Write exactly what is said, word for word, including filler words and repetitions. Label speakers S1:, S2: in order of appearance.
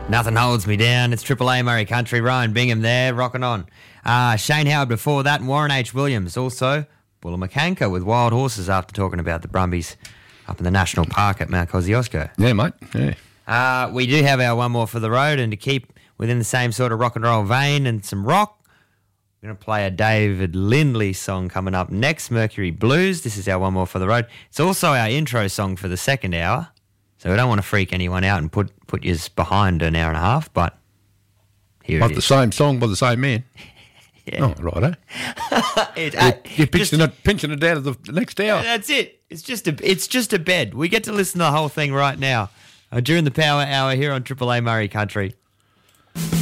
S1: Nothing holds me down. It's Triple A Murray Country. Ryan Bingham there, rocking on. Uh, Shane Howard before that, and Warren H. Williams. Also, Bulla McCanker with Wild Horses after talking about the Brumbies up in the National Park at Mount Kosciuszko.
S2: Yeah, mate. Yeah.
S1: Uh, we do have our one more for the road, and to keep within the same sort of rock and roll vein and some rock, we're going to play a David Lindley song coming up next, Mercury Blues. This is our one more for the road. It's also our intro song for the second hour, so we don't want to freak anyone out and put, put you behind an hour and a half, but here
S2: Not
S1: it
S2: the
S1: is.
S2: same song by the same man.
S1: Yeah.
S2: Oh, right, eh?
S1: It-
S2: You're,
S1: uh,
S2: you're
S1: just-
S2: pinching, it, pinching it out of the, the next hour.
S1: That's it. It's just a it's just a bed. We get to listen to the whole thing right now uh, during the Power Hour here on Triple A Murray Country.